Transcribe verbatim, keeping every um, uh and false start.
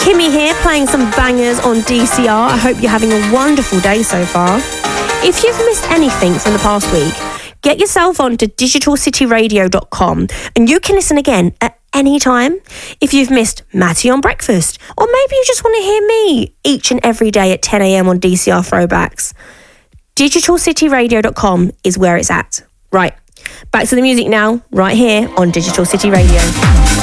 Kimmy here, playing some bangers on D C R. I hope you're having a wonderful day so far. If you've missed anything from the past week, get yourself onto digital city radio dot com and you can listen again at any time. If you've missed Matty on Breakfast, or maybe you just want to hear me each and every day at ten a.m. on D C R Throwbacks, digital city radio dot com is where it's at. Right, back to the music now, right here on Digital City Radio.